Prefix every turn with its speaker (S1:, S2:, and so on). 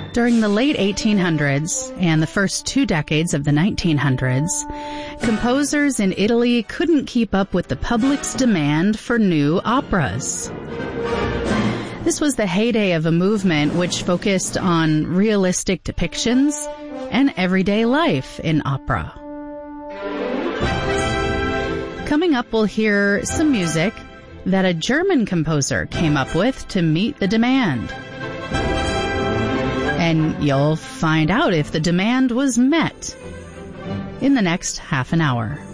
S1: During the late 1800s and the first 2 decades of the 1900s, composers in Italy couldn't keep up with the public's demand for new operas. This was the heyday of a movement which focused on realistic depictions and everyday life in opera. Coming up, we'll hear some music that a German composer came up with to meet the demand. And you'll find out if the demand was met in the next half an hour.